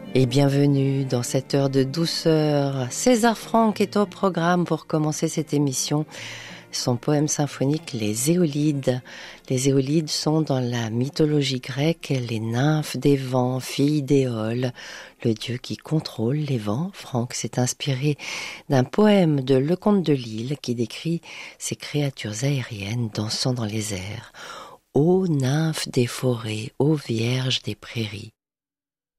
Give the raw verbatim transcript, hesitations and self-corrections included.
Et bienvenue dans cette heure de douceur. César Franck est au programme pour commencer cette émission. Son poème symphonique Les Éolides. Les Éolides sont dans la mythologie grecque les nymphes des vents, filles d'Éole, le dieu qui contrôle les vents. Franck s'est inspiré d'un poème de Lecomte de Lisle qui décrit ces créatures aériennes dansant dans les airs. Ô nymphes des forêts, ô vierges des prairies,